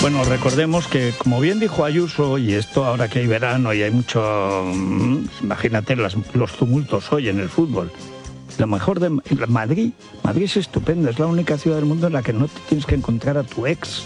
Bueno, recordemos que, como bien dijo Ayuso, y esto ahora que hay verano y hay mucho... imagínate los tumultos hoy en el fútbol. Lo mejor de Madrid es estupenda, es la única ciudad del mundo en la que no te tienes que encontrar a tu ex.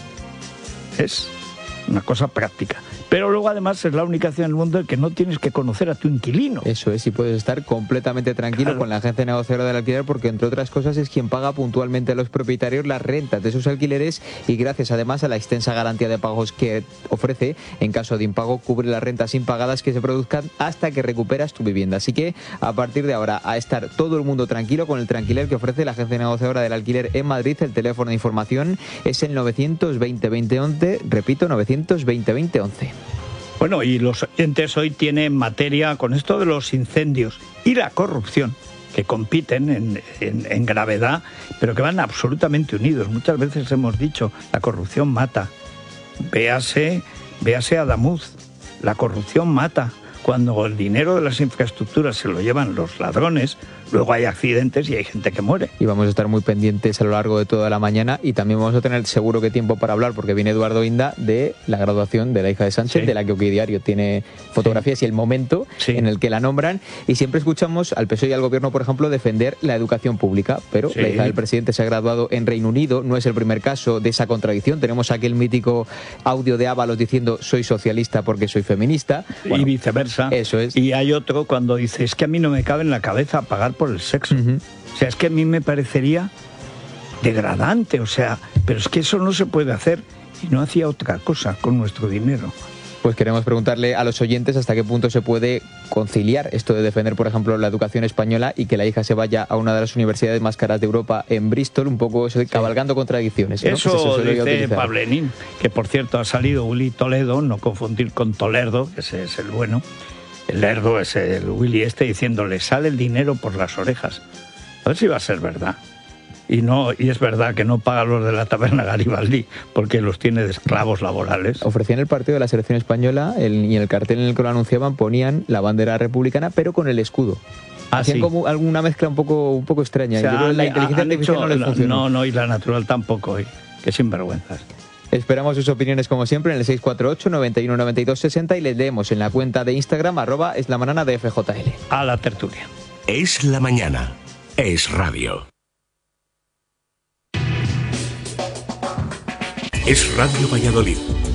Es una cosa práctica. Pero luego además es la única ciudad del mundo en que no tienes que conocer a tu inquilino. Eso es, y puedes estar completamente tranquilo con la agencia negociadora del alquiler, porque entre otras cosas es quien paga puntualmente a los propietarios las rentas de sus alquileres, y gracias además a la extensa garantía de pagos que ofrece, en caso de impago cubre las rentas impagadas que se produzcan hasta que recuperas tu vivienda. Así que a partir de ahora a estar todo el mundo tranquilo con el Tranquiler que ofrece la agencia negociadora del alquiler en Madrid. El teléfono de información es el 920-2011, repito, 920-2011. Bueno, y los oyentes hoy tienen materia con esto de los incendios y la corrupción, que compiten en gravedad, pero que van absolutamente unidos. Muchas veces hemos dicho, la corrupción mata. Véase Adamuz, la corrupción mata. Cuando el dinero de las infraestructuras se lo llevan los ladrones, luego hay accidentes y hay gente que muere. Y vamos a estar muy pendientes a lo largo de toda la mañana, y también vamos a tener seguro que tiempo para hablar, porque viene Eduardo Inda, de la graduación de la hija de Sánchez, de la que OK Diario tiene fotografías y el momento en el que la nombran. Y siempre escuchamos al PSOE y al Gobierno, por ejemplo, defender la educación pública, pero la hija del presidente se ha graduado en Reino Unido. No es el primer caso de esa contradicción. Tenemos aquel mítico audio de Ábalos diciendo soy socialista porque soy feminista. Bueno, y viceversa. Eso es. Y hay otro cuando dice, es que a mí no me cabe en la cabeza pagar por el sexo. O sea, es que a mí me parecería degradante, o sea, pero es que eso no se puede hacer, y no hacía otra cosa con nuestro dinero. Pues queremos preguntarle a los oyentes hasta qué punto se puede conciliar esto de defender, por ejemplo, la educación española y que la hija se vaya a una de las universidades más caras de Europa, en Bristol, un poco eso de cabalgando contradicciones, ¿no? Eso dice Pablenín, que por cierto ha salido Willy Toledo, no confundir con Tolerdo, que ese es el bueno. El lerdo es el Willy diciéndole, sale el dinero por las orejas. A ver si va a ser verdad. Y es verdad que no paga los de la taberna Garibaldi porque los tiene de esclavos laborales. Ofrecían el partido de la selección española y en el cartel en el que lo anunciaban ponían la bandera republicana, pero con el escudo. Hacían como alguna mezcla un poco extraña. O sea, yo creo que la inteligencia artificial no les funcionó. No, y la natural tampoco. Qué sinvergüenzas. Esperamos sus opiniones como siempre en el 648 91 92 60 y les leemos en la cuenta de Instagram @eslamanana de FJL. A la tertulia. Es la mañana. Es radio. Es Radio Valladolid.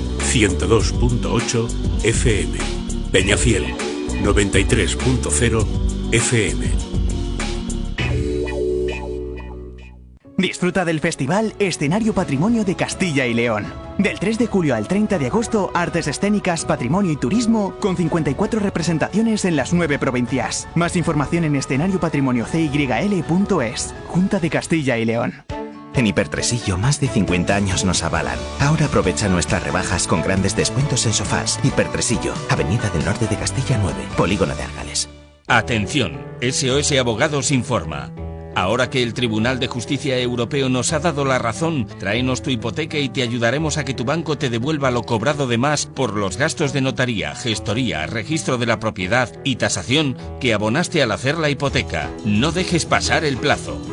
102.8 FM. Peñafiel. 93.0 FM. Disfruta del festival Escenario Patrimonio de Castilla y León. Del 3 de julio al 30 de agosto, artes escénicas, patrimonio y turismo, con 54 representaciones en las 9 provincias. Más información en escenariopatrimoniocyl.es. Junta de Castilla y León. En Hipertresillo, más de 50 años nos avalan. Ahora aprovecha nuestras rebajas con grandes descuentos en sofás. Hipertresillo, Avenida del Norte de Castilla 9, Polígono de Argales. Atención, SOS Abogados informa. Ahora que el Tribunal de Justicia Europeo nos ha dado la razón, tráenos tu hipoteca y te ayudaremos a que tu banco te devuelva lo cobrado de más por los gastos de notaría, gestoría, registro de la propiedad y tasación que abonaste al hacer la hipoteca. No dejes pasar el plazo.